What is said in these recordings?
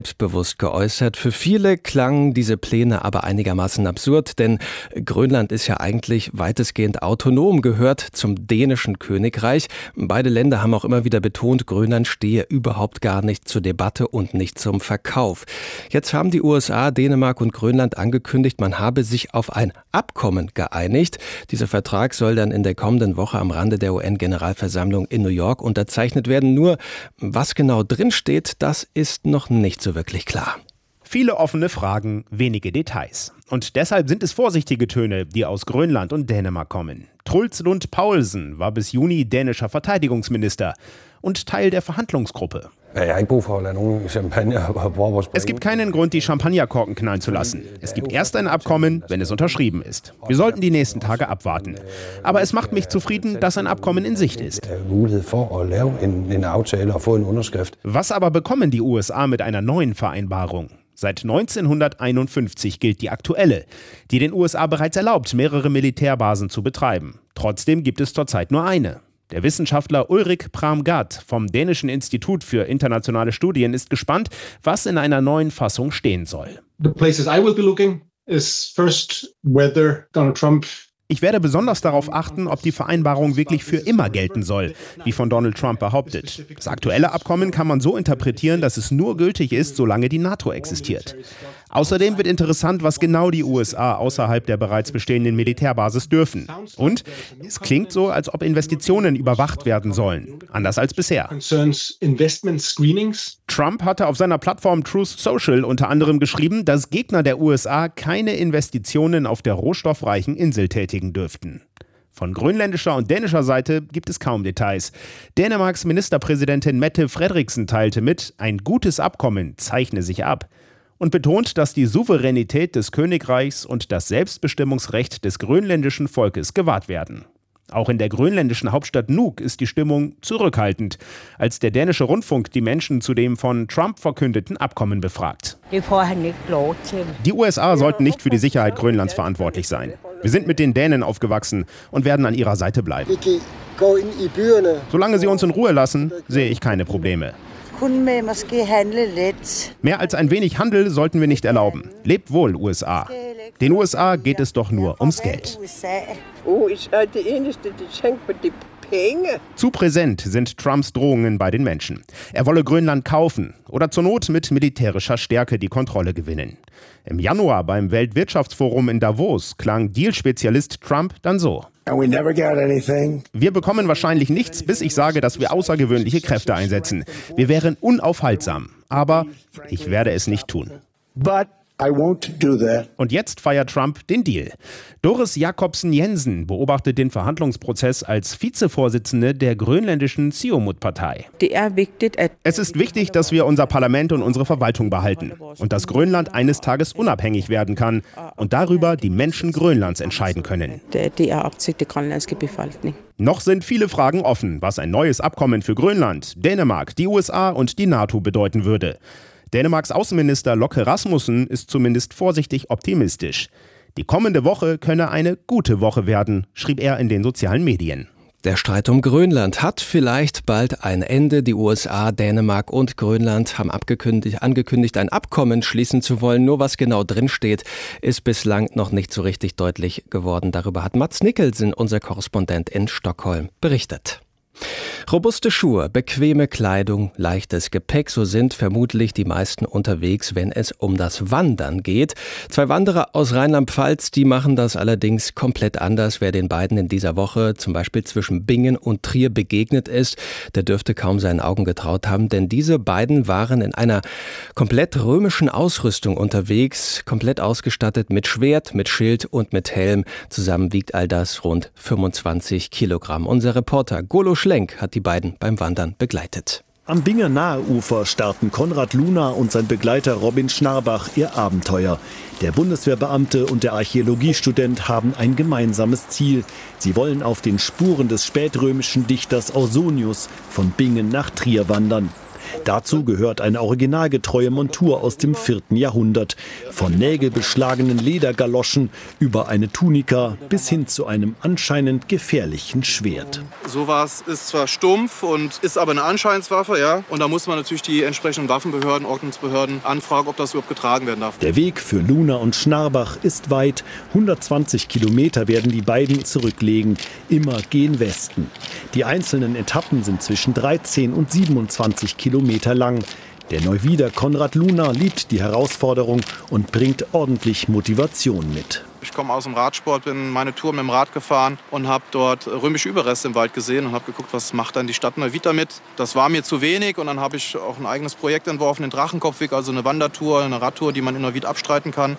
Selbstbewusst geäußert. Für viele klangen diese Pläne aber einigermaßen absurd, denn Grönland ist ja eigentlich weitestgehend autonom, gehört zum dänischen Königreich. Beide Länder haben auch immer wieder betont, Grönland stehe überhaupt gar nicht zur Debatte und nicht zum Verkauf. Jetzt haben die USA, Dänemark und Grönland angekündigt, man habe sich auf ein Abkommen geeinigt. Dieser Vertrag soll dann in der kommenden Woche am Rande der UN-Generalversammlung in New York unterzeichnet werden. Nur was genau drinsteht, das ist noch nicht so wirklich klar. Viele offene Fragen, wenige Details. Und deshalb sind es vorsichtige Töne, die aus Grönland und Dänemark kommen. Truls Lund Poulsen war bis Juni dänischer Verteidigungsminister und Teil der Verhandlungsgruppe. Es gibt keinen Grund, die Champagnerkorken knallen zu lassen. Es gibt erst ein Abkommen, wenn es unterschrieben ist. Wir sollten die nächsten Tage abwarten. Aber es macht mich zufrieden, dass ein Abkommen in Sicht ist. Was aber bekommen die USA mit einer neuen Vereinbarung? Seit 1951 gilt die aktuelle, die den USA bereits erlaubt, mehrere Militärbasen zu betreiben. Trotzdem gibt es zurzeit nur eine. Der Wissenschaftler Ulrik Pram-Gadd vom Dänischen Institut für internationale Studien ist gespannt, was in einer neuen Fassung stehen soll. The places I will be looking is first whether Donald Trump. Ich werde besonders darauf achten, ob die Vereinbarung wirklich für immer gelten soll, wie von Donald Trump behauptet. Das aktuelle Abkommen kann man so interpretieren, dass es nur gültig ist, solange die NATO existiert. Außerdem wird interessant, was genau die USA außerhalb der bereits bestehenden Militärbasis dürfen. Und es klingt so, als ob Investitionen überwacht werden sollen, anders als bisher. Trump hatte auf seiner Plattform Truth Social unter anderem geschrieben, dass Gegner der USA keine Investitionen auf der rohstoffreichen Insel tätigen dürften. Von grönländischer und dänischer Seite gibt es kaum Details. Dänemarks Ministerpräsidentin Mette Frederiksen teilte mit, ein gutes Abkommen zeichne sich ab. Und betont, dass die Souveränität des Königreichs und das Selbstbestimmungsrecht des grönländischen Volkes gewahrt werden. Auch in der grönländischen Hauptstadt Nuuk ist die Stimmung zurückhaltend, als der dänische Rundfunk die Menschen zu dem von Trump verkündeten Abkommen befragt. Die USA sollten nicht für die Sicherheit Grönlands verantwortlich sein. Wir sind mit den Dänen aufgewachsen und werden an ihrer Seite bleiben. Solange sie uns in Ruhe lassen, sehe ich keine Probleme. Mehr als ein wenig Handel sollten wir nicht erlauben. Lebt wohl, USA. Den USA geht es doch nur ums Geld. Zu präsent sind Trumps Drohungen bei den Menschen. Er wolle Grönland kaufen oder zur Not mit militärischer Stärke die Kontrolle gewinnen. Im Januar beim Weltwirtschaftsforum in Davos klang Deal-Spezialist Trump dann so. Wir bekommen wahrscheinlich nichts, bis ich sage, dass wir außergewöhnliche Kräfte einsetzen. Wir wären unaufhaltsam, aber ich werde es nicht tun. Und jetzt feiert Trump den Deal. Doris Jakobsen Jensen beobachtet den Verhandlungsprozess als Vizevorsitzende der grönländischen Siumut-Partei. Es ist wichtig, dass wir unser Parlament und unsere Verwaltung behalten und dass Grönland eines Tages unabhängig werden kann und darüber die Menschen Grönlands entscheiden können. Noch sind viele Fragen offen, was ein neues Abkommen für Grönland, Dänemark, die USA und die NATO bedeuten würde. Dänemarks Außenminister Locke Rasmussen ist zumindest vorsichtig optimistisch. Die kommende Woche könne eine gute Woche werden, schrieb er in den sozialen Medien. Der Streit um Grönland hat vielleicht bald ein Ende. Die USA, Dänemark und Grönland haben angekündigt, ein Abkommen schließen zu wollen. Nur was genau drinsteht, ist bislang noch nicht so richtig deutlich geworden. Darüber hat Mats Nicholson, unser Korrespondent in Stockholm, berichtet. Robuste Schuhe, bequeme Kleidung, leichtes Gepäck, so sind vermutlich die meisten unterwegs, wenn es um das Wandern geht. 2 Wanderer aus Rheinland-Pfalz, die machen das allerdings komplett anders. Wer den beiden in dieser Woche zum Beispiel zwischen Bingen und Trier begegnet ist, der dürfte kaum seinen Augen getraut haben, denn diese beiden waren in einer komplett römischen Ausrüstung unterwegs, komplett ausgestattet mit Schwert, mit Schild und mit Helm. Zusammen wiegt all das rund 25 Kilogramm. Unser Reporter Golo Schlenk hat die beiden beim Wandern begleitet. Am Binger Naheufer starten Konrad Luna und sein Begleiter Robin Schnarbach ihr Abenteuer. Der Bundeswehrbeamte und der Archäologiestudent haben ein gemeinsames Ziel. Sie wollen auf den Spuren des spätrömischen Dichters Ausonius von Bingen nach Trier wandern. Dazu gehört eine originalgetreue Montur aus dem 4. Jahrhundert. Von nägelbeschlagenen Ledergaloschen über eine Tunika bis hin zu einem anscheinend gefährlichen Schwert. Sowas ist zwar stumpf und ist aber eine Anscheinswaffe, ja. Und da muss man natürlich die entsprechenden Waffenbehörden, Ordnungsbehörden anfragen, ob das überhaupt getragen werden darf. Der Weg für Luna und Schnarbach ist weit. 120 Kilometer werden die beiden zurücklegen. Immer gen Westen. Die einzelnen Etappen sind zwischen 13 und 27 Kilometer lang. Der Neuwieder Konrad Luna liebt die Herausforderung und bringt ordentlich Motivation mit. Ich komme aus dem Radsport, bin meine Tour mit dem Rad gefahren und habe dort römische Überreste im Wald gesehen und habe geguckt, was macht dann die Stadt Neuwied damit. Das war mir zu wenig und dann habe ich auch ein eigenes Projekt entworfen, den Drachenkopfweg, also eine Wandertour, eine Radtour, die man in Neuwied abstreiten kann.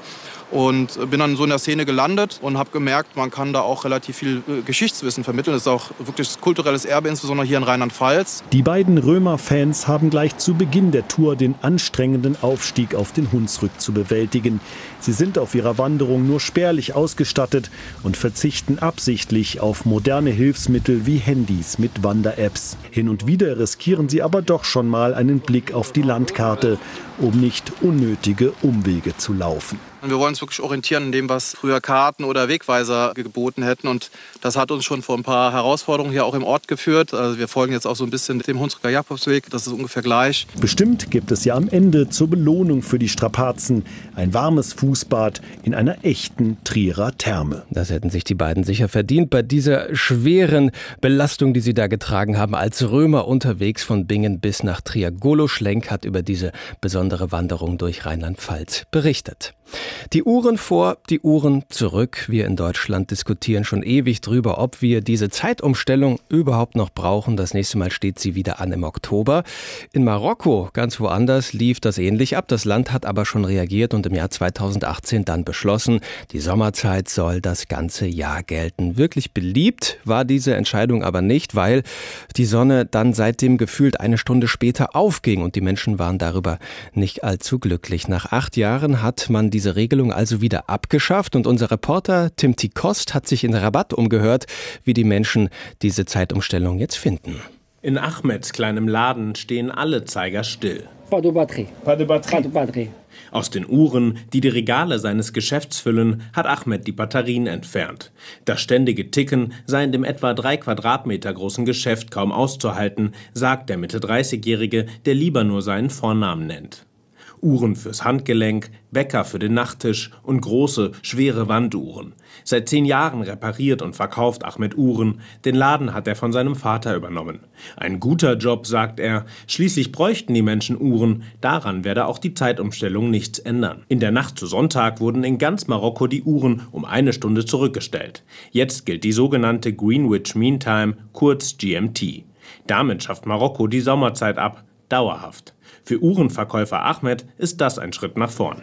Und bin dann so in der Szene gelandet und habe gemerkt, man kann da auch relativ viel Geschichtswissen vermitteln. Das ist auch wirklich kulturelles Erbe, insbesondere hier in Rheinland-Pfalz. Die beiden Römer-Fans haben gleich zu Beginn der Tour den anstrengenden Aufstieg auf den Hunsrück zu bewältigen. Sie sind auf ihrer Wanderung nur spärlich ausgestattet und verzichten absichtlich auf moderne Hilfsmittel wie Handys mit Wander-Apps. Hin und wieder riskieren sie aber doch schon mal einen Blick auf die Landkarte, um nicht unnötige Umwege zu laufen. Wir wollen uns wirklich orientieren in dem, was früher Karten oder Wegweiser geboten hätten. Und das hat uns schon vor ein paar Herausforderungen hier auch im Ort geführt. Also wir folgen jetzt auch so ein bisschen dem Hunsrücker Jakobsweg. Das ist ungefähr gleich. Bestimmt gibt es ja am Ende zur Belohnung für die Strapazen ein warmes Fußbad in einer echten Trierer Therme. Das hätten sich die beiden sicher verdient bei dieser schweren Belastung, die sie da getragen haben. Als Römer unterwegs von Bingen bis nach Trier. Golo Schlenk hat über diese besondere Wanderung durch Rheinland-Pfalz berichtet. Die Uhren vor, die Uhren zurück. Wir in Deutschland diskutieren schon ewig drüber, ob wir diese Zeitumstellung überhaupt noch brauchen. Das nächste Mal steht sie wieder an im Oktober. In Marokko, ganz woanders, lief das ähnlich ab. Das Land hat aber schon reagiert und im Jahr 2018 dann beschlossen, die Sommerzeit soll das ganze Jahr gelten. Wirklich beliebt war diese Entscheidung aber nicht, weil die Sonne dann seitdem gefühlt eine Stunde später aufging und die Menschen waren darüber nicht allzu glücklich. Nach 8 Jahren hat man diese Regelung also wieder abgeschafft und unser Reporter Tim Tikost hat sich in Rabat umgehört, wie die Menschen diese Zeitumstellung jetzt finden. In Ahmeds kleinem Laden stehen alle Zeiger still. Pas de batterie. Pas de batterie. Pas de batterie. Aus den Uhren, die die Regale seines Geschäfts füllen, hat Ahmed die Batterien entfernt. Das ständige Ticken sei in dem etwa 3 Quadratmeter großen Geschäft kaum auszuhalten, sagt der Mitte-30-Jährige, der lieber nur seinen Vornamen nennt. Uhren fürs Handgelenk, Wecker für den Nachttisch und große, schwere Wanduhren. Seit 10 Jahren repariert und verkauft Ahmed Uhren. Den Laden hat er von seinem Vater übernommen. Ein guter Job, sagt er. Schließlich bräuchten die Menschen Uhren. Daran werde auch die Zeitumstellung nichts ändern. In der Nacht zu Sonntag wurden in ganz Marokko die Uhren um 1 Stunde zurückgestellt. Jetzt gilt die sogenannte Greenwich Mean Time, kurz GMT. Damit schafft Marokko die Sommerzeit ab. Dauerhaft. Für Uhrenverkäufer Ahmed ist das ein Schritt nach vorn.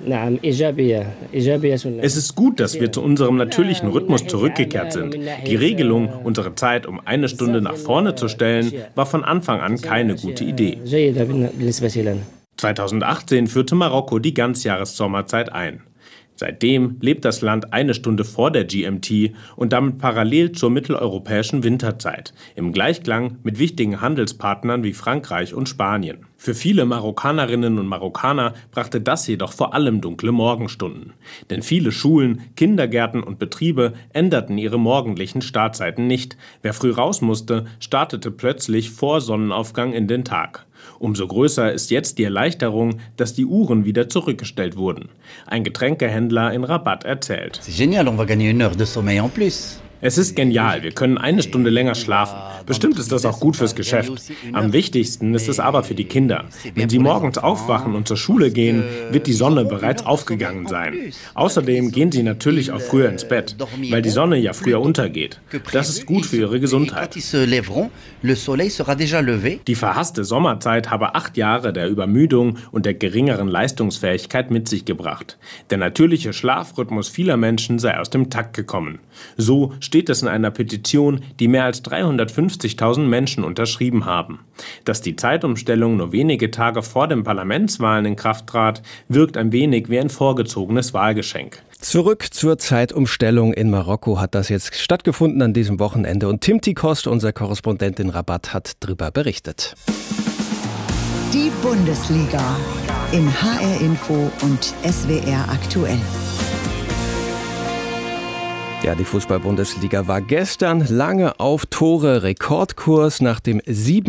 Es ist gut, dass wir zu unserem natürlichen Rhythmus zurückgekehrt sind. Die Regelung, unsere Zeit um 1 Stunde nach vorne zu stellen, war von Anfang an keine gute Idee. 2018 führte Marokko die Ganzjahressommerzeit ein. Seitdem lebt das Land 1 Stunde vor der GMT und damit parallel zur mitteleuropäischen Winterzeit, im Gleichklang mit wichtigen Handelspartnern wie Frankreich und Spanien. Für viele Marokkanerinnen und Marokkaner brachte das jedoch vor allem dunkle Morgenstunden. Denn viele Schulen, Kindergärten und Betriebe änderten ihre morgendlichen Startzeiten nicht. Wer früh raus musste, startete plötzlich vor Sonnenaufgang in den Tag. Umso größer ist jetzt die Erleichterung, dass die Uhren wieder zurückgestellt wurden. Ein Getränkehändler in Rabat erzählt. Es ist genial, wir können 1 Stunde länger schlafen. Bestimmt ist das auch gut fürs Geschäft. Am wichtigsten ist es aber für die Kinder. Wenn sie morgens aufwachen und zur Schule gehen, wird die Sonne bereits aufgegangen sein. Außerdem gehen sie natürlich auch früher ins Bett, weil die Sonne ja früher untergeht. Das ist gut für ihre Gesundheit. Die verhasste Sommerzeit habe 8 Jahre der Übermüdung und der geringeren Leistungsfähigkeit mit sich gebracht. Der natürliche Schlafrhythmus vieler Menschen sei aus dem Takt gekommen. So steht es in einer Petition, die mehr als 350.000 Menschen unterschrieben haben. Dass die Zeitumstellung nur wenige Tage vor den Parlamentswahlen in Kraft trat, wirkt ein wenig wie ein vorgezogenes Wahlgeschenk. Zurück zur Zeitumstellung in Marokko hat das jetzt stattgefunden an diesem Wochenende und Tim Tikost, unser Korrespondent in Rabat, hat darüber berichtet. Die Bundesliga in HR Info und SWR aktuell. Ja, die Fußball-Bundesliga war gestern lange auf Tore-Rekordkurs. Nach dem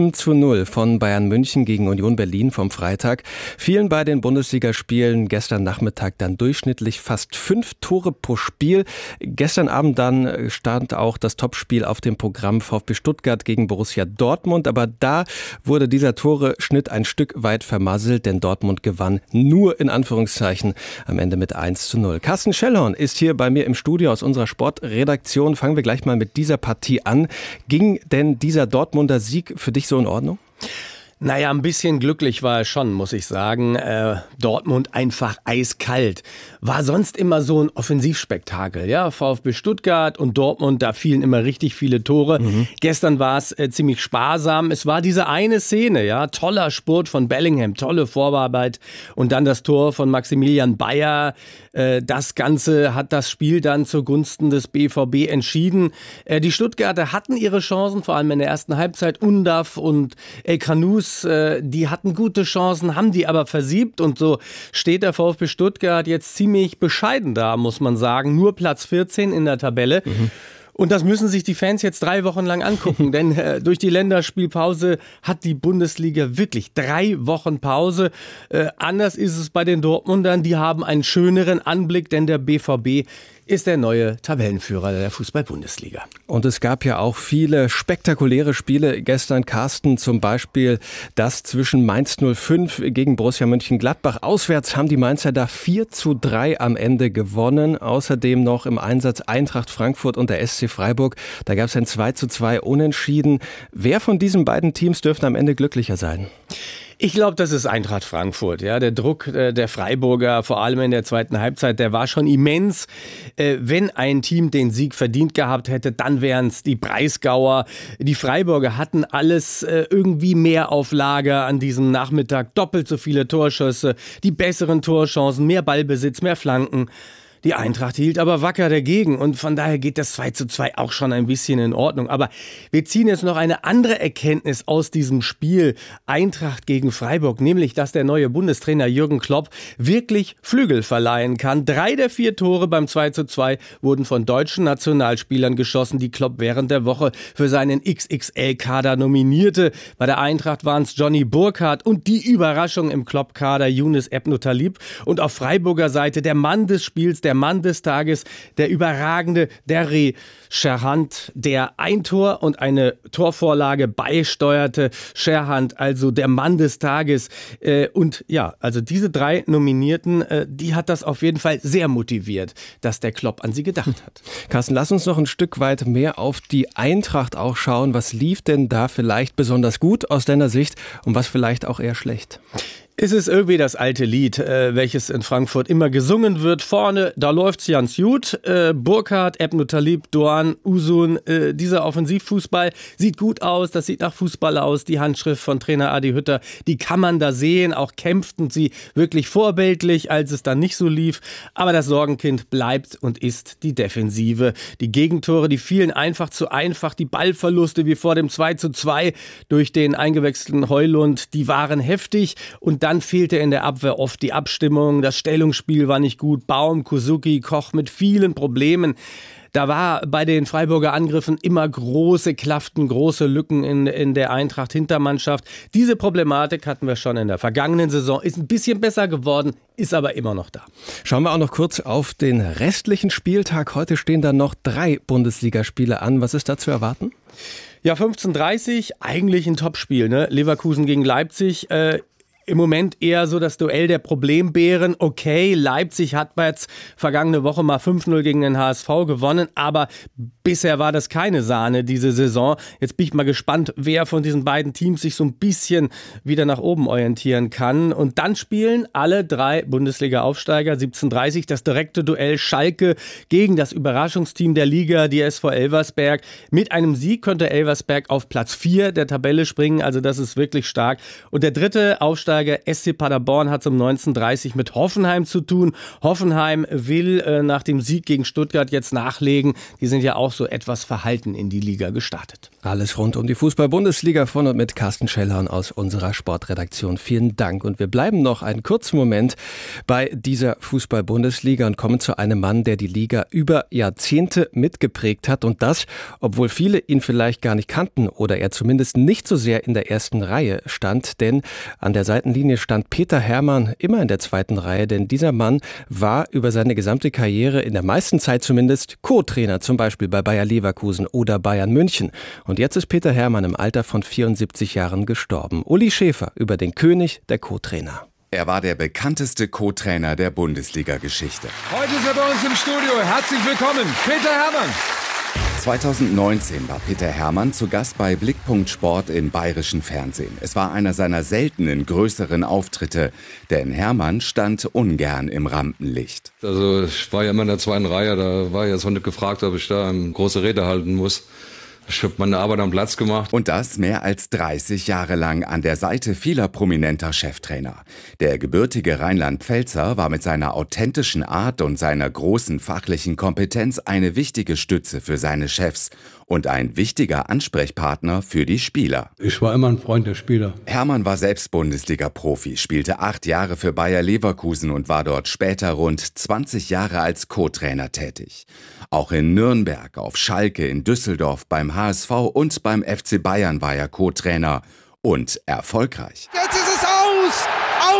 7:0 von Bayern München gegen Union Berlin vom Freitag fielen bei den Bundesligaspielen gestern Nachmittag dann durchschnittlich fast 5 Tore pro Spiel. Gestern Abend dann stand auch das Topspiel auf dem Programm VfB Stuttgart gegen Borussia Dortmund. Aber da wurde dieser Toreschnitt ein Stück weit vermasselt, denn Dortmund gewann nur in Anführungszeichen am Ende mit 1:0. Carsten Schellhorn ist hier bei mir im Studio aus unserer Sportredaktion. Fangen wir gleich mal mit dieser Partie an. Ging denn dieser Dortmunder Sieg für dich so in Ordnung? Naja, ein bisschen glücklich war er schon, muss ich sagen. Dortmund einfach eiskalt. War sonst immer so ein Offensivspektakel. Ja, VfB Stuttgart und Dortmund, da fielen immer richtig viele Tore. Gestern war es ziemlich sparsam. Es war diese eine Szene, ja, toller Spurt von Bellingham, tolle Vorarbeit und dann das Tor von Maximilian Bayer. Das Ganze hat das Spiel dann zugunsten des BVB entschieden. Die Stuttgarter hatten ihre Chancen, vor allem in der ersten Halbzeit. Undav und El Khanous, die hatten gute Chancen, haben die aber versiebt. Und so steht der VfB Stuttgart jetzt ziemlich bescheiden da, muss man sagen. Nur Platz 14 in der Tabelle. Und das müssen sich die Fans jetzt 3 Wochen lang angucken, denn durch die Länderspielpause hat die Bundesliga wirklich 3 Wochen Pause. Anders ist es bei den Dortmundern, die haben einen schöneren Anblick, denn der BVB ist der neue Tabellenführer der Fußball-Bundesliga. Und es gab ja auch viele spektakuläre Spiele gestern, Carsten, zum Beispiel das zwischen Mainz 05 gegen Borussia Mönchengladbach. Auswärts haben die Mainzer da 4:3 am Ende gewonnen. Außerdem noch im Einsatz Eintracht Frankfurt und der SC Freiburg. Da gab es ein 2:2 Unentschieden. Wer von diesen beiden Teams dürfte am Ende glücklicher sein? Ich glaube, das ist Eintracht Frankfurt. Ja, der Druck der Freiburger, vor allem in der zweiten Halbzeit, der war schon immens. Wenn ein Team den Sieg verdient gehabt hätte, dann wären es die Breisgauer. Die Freiburger hatten alles irgendwie mehr auf Lager an diesem Nachmittag. Doppelt so viele Torschüsse, die besseren Torchancen, mehr Ballbesitz, mehr Flanken. Die Eintracht hielt aber wacker dagegen und von daher geht das 2:2 auch schon ein bisschen in Ordnung. Aber wir ziehen jetzt noch eine andere Erkenntnis aus diesem Spiel Eintracht gegen Freiburg, nämlich, dass der neue Bundestrainer Jürgen Klopp wirklich Flügel verleihen kann. 3 der 4 Tore beim 2:2 wurden von deutschen Nationalspielern geschossen, die Klopp während der Woche für seinen XXL-Kader nominierte. Bei der Eintracht waren es Johnny Burkhardt und die Überraschung im Klopp-Kader Younes Ebnotalib. Und auf Freiburger Seite der Mann des Spiels, der Mann des Tages, der überragende Derry Sherhand, der ein Tor und eine Torvorlage beisteuerte. Sherhand, also der Mann des Tages. Und ja, also diese 3 Nominierten, die hat das auf jeden Fall sehr motiviert, dass der Klopp an sie gedacht hat. Carsten, lass uns noch ein Stück weit mehr auf die Eintracht auch schauen. Was lief denn da vielleicht besonders gut aus deiner Sicht und was vielleicht auch eher schlecht? Es ist irgendwie das alte Lied, welches in Frankfurt immer gesungen wird. Vorne, da läuft's ganz gut. Burkhardt, Ebnotalib, Doğan, Uzun, dieser Offensivfußball sieht gut aus. Das sieht nach Fußball aus. Die Handschrift von Trainer Adi Hütter, die kann man da sehen. Auch kämpften sie wirklich vorbildlich, als es dann nicht so lief. Aber das Sorgenkind bleibt und ist die Defensive. Die Gegentore, die fielen einfach zu einfach. Die Ballverluste wie vor dem 2:2 durch den eingewechselten Højlund, die waren heftig. Und dann fehlte in der Abwehr oft die Abstimmung, das Stellungsspiel war nicht gut, Baum, Kuzuki, Koch mit vielen Problemen. Da war bei den Freiburger Angriffen immer große Klaften, große Lücken in der Eintracht-Hintermannschaft. Diese Problematik hatten wir schon in der vergangenen Saison, ist ein bisschen besser geworden, ist aber immer noch da. Schauen wir auch noch kurz auf den restlichen Spieltag. Heute stehen dann noch 3 Bundesligaspiele an. Was ist da zu erwarten? Ja, 15:30, eigentlich ein Topspiel, ne? Leverkusen gegen Leipzig. Im Moment eher so das Duell der Problembären. Okay, Leipzig hat jetzt vergangene Woche mal 5:0 gegen den HSV gewonnen, aber bisher war das keine Sahne diese Saison. Jetzt bin ich mal gespannt, wer von diesen beiden Teams sich so ein bisschen wieder nach oben orientieren kann. Und dann spielen alle 3 Bundesliga-Aufsteiger 17:30 das direkte Duell Schalke gegen das Überraschungsteam der Liga, die SV Elversberg. Mit einem Sieg könnte Elversberg auf Platz 4 der Tabelle springen, also das ist wirklich stark. Und der dritte Aufsteiger Absteiger SC Paderborn hat es um 19:30 mit Hoffenheim zu tun. Hoffenheim will nach dem Sieg gegen Stuttgart jetzt nachlegen. Die sind ja auch so etwas verhalten in die Liga gestartet. Alles rund um die Fußball-Bundesliga von und mit Carsten Schellhorn aus unserer Sportredaktion. Vielen Dank. Und wir bleiben noch einen kurzen Moment bei dieser Fußball-Bundesliga und kommen zu einem Mann, der die Liga über Jahrzehnte mitgeprägt hat. Und das, obwohl viele ihn vielleicht gar nicht kannten oder er zumindest nicht so sehr in der ersten Reihe stand. Denn an der Seitenlinie stand Peter Hermann immer in der zweiten Reihe. Denn dieser Mann war über seine gesamte Karriere, in der meisten Zeit zumindest, Co-Trainer, zum Beispiel bei Bayer Leverkusen oder Bayern München. Und jetzt ist Peter Hermann im Alter von 74 Jahren gestorben. Uli Schäfer über den König der Co-Trainer. Er war der bekannteste Co-Trainer der Bundesliga-Geschichte. Heute ist er bei uns im Studio. Herzlich willkommen, Peter Hermann. 2019 war Peter Hermann zu Gast bei Blickpunkt Sport im bayerischen Fernsehen. Es war einer seiner seltenen größeren Auftritte, denn Hermann stand ungern im Rampenlicht. Also ich war ja immer in der zweiten Reihe, da war ja so nicht gefragt, ob ich da eine große Rede halten muss. Ich habe meine Arbeit am Platz gemacht. Und das mehr als 30 Jahre lang an der Seite vieler prominenter Cheftrainer. Der gebürtige Rheinland-Pfälzer war mit seiner authentischen Art und seiner großen fachlichen Kompetenz eine wichtige Stütze für seine Chefs und ein wichtiger Ansprechpartner für die Spieler. Ich war immer ein Freund der Spieler. Hermann war selbst Bundesliga-Profi, spielte 8 Jahre für Bayer Leverkusen und war dort später rund 20 Jahre als Co-Trainer tätig. Auch in Nürnberg, auf Schalke, in Düsseldorf, beim HSV und beim FC Bayern war er Co-Trainer und erfolgreich. Jetzt ist es aus!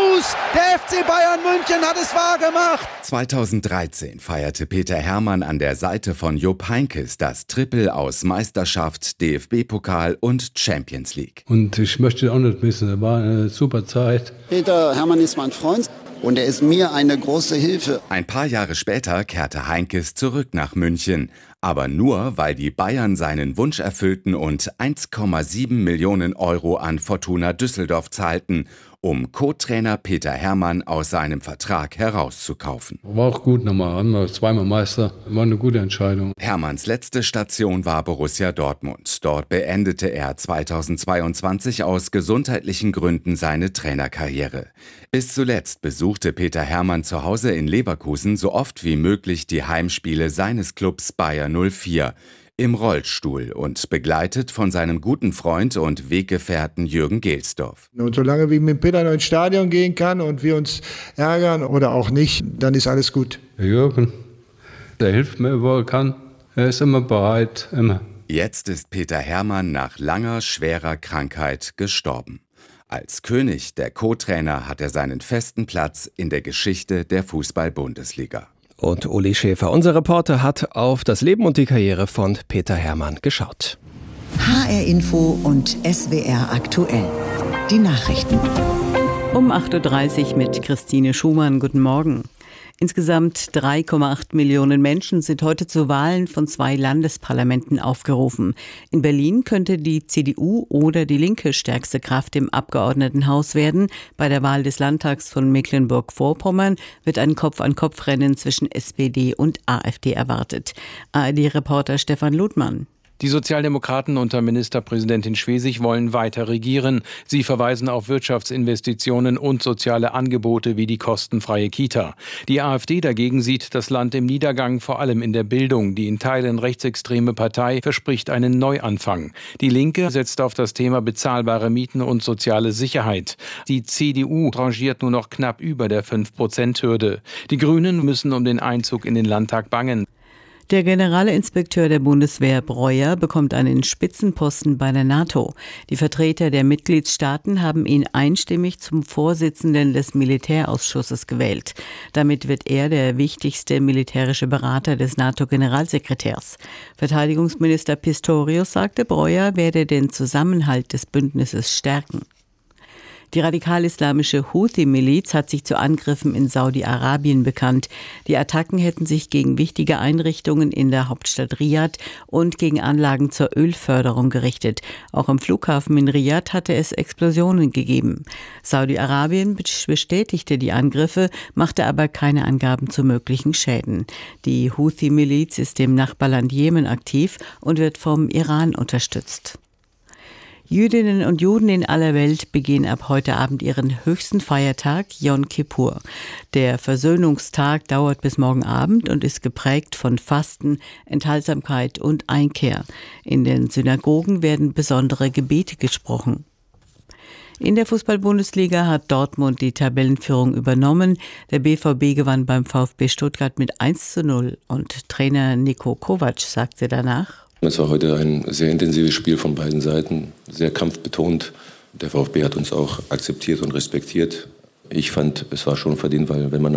Der FC Bayern München hat es wahrgemacht! 2013 feierte Peter Hermann an der Seite von Jupp Heynckes das Triple aus Meisterschaft, DFB-Pokal und Champions League. Und ich möchte auch nicht missen, es war eine super Zeit. Peter Hermann ist mein Freund. Und er ist mir eine große Hilfe. Ein paar Jahre später kehrte Heynckes zurück nach München. Aber nur, weil die Bayern seinen Wunsch erfüllten und 1,7 Millionen Euro an Fortuna Düsseldorf zahlten, um Co-Trainer Peter Hermann aus seinem Vertrag herauszukaufen. War auch gut nochmal, waren wir zweimal Meister, war eine gute Entscheidung. Hermanns letzte Station war Borussia Dortmund. Dort beendete er 2022 aus gesundheitlichen Gründen seine Trainerkarriere. Bis zuletzt besuchte Peter Hermann zu Hause in Leverkusen so oft wie möglich die Heimspiele seines Clubs Bayer 04. Im Rollstuhl und begleitet von seinem guten Freund und Weggefährten Jürgen Gelsdorf. Und solange ich mit Peter noch ins Stadion gehen kann und wir uns ärgern oder auch nicht, dann ist alles gut. Der Jürgen, der hilft mir, wo er kann. Er ist immer bereit, immer. Jetzt ist Peter Hermann nach langer, schwerer Krankheit gestorben. Als König der Co-Trainer hat er seinen festen Platz in der Geschichte der Fußball-Bundesliga. Und Uli Schäfer, unser Reporter, hat auf das Leben und die Karriere von Peter Hermann geschaut. HR Info und SWR aktuell. Die Nachrichten. Um 8.30 Uhr mit Christine Schumann. Guten Morgen. Insgesamt 3,8 Millionen Menschen sind heute zu Wahlen von 2 Landesparlamenten aufgerufen. In Berlin könnte die CDU oder die Linke stärkste Kraft im Abgeordnetenhaus werden. Bei der Wahl des Landtags von Mecklenburg-Vorpommern wird ein Kopf-an-Kopf-Rennen zwischen SPD und AfD erwartet. ARD-Reporter Stefan Ludmann. Die Sozialdemokraten unter Ministerpräsidentin Schwesig wollen weiter regieren. Sie verweisen auf Wirtschaftsinvestitionen und soziale Angebote wie die kostenfreie Kita. Die AfD dagegen sieht das Land im Niedergang, vor allem in der Bildung. Die in Teilen rechtsextreme Partei verspricht einen Neuanfang. Die Linke setzt auf das Thema bezahlbare Mieten und soziale Sicherheit. Die CDU rangiert nur noch knapp über der 5%-Hürde. Die Grünen müssen um den Einzug in den Landtag bangen. Der Generalinspekteur der Bundeswehr Breuer bekommt einen Spitzenposten bei der NATO. Die Vertreter der Mitgliedstaaten haben ihn einstimmig zum Vorsitzenden des Militärausschusses gewählt. Damit wird er der wichtigste militärische Berater des NATO-Generalsekretärs. Verteidigungsminister Pistorius sagte, Breuer werde den Zusammenhalt des Bündnisses stärken. Die radikal-islamische Houthi-Miliz hat sich zu Angriffen in Saudi-Arabien bekannt. Die Attacken hätten sich gegen wichtige Einrichtungen in der Hauptstadt Riad und gegen Anlagen zur Ölförderung gerichtet. Auch im Flughafen in Riad hatte es Explosionen gegeben. Saudi-Arabien bestätigte die Angriffe, machte aber keine Angaben zu möglichen Schäden. Die Houthi-Miliz ist im Nachbarland Jemen aktiv und wird vom Iran unterstützt. Jüdinnen und Juden in aller Welt begehen ab heute Abend ihren höchsten Feiertag, Yom Kippur. Der Versöhnungstag dauert bis morgen Abend und ist geprägt von Fasten, Enthaltsamkeit und Einkehr. In den Synagogen werden besondere Gebete gesprochen. In der Fußball-Bundesliga hat Dortmund die Tabellenführung übernommen. Der BVB gewann beim VfB Stuttgart mit 1:0 und Trainer Niko Kovac sagte danach: Es war heute ein sehr intensives Spiel von beiden Seiten, sehr kampfbetont. Der VfB hat uns auch akzeptiert und respektiert. Ich fand, es war schon verdient, weil wenn man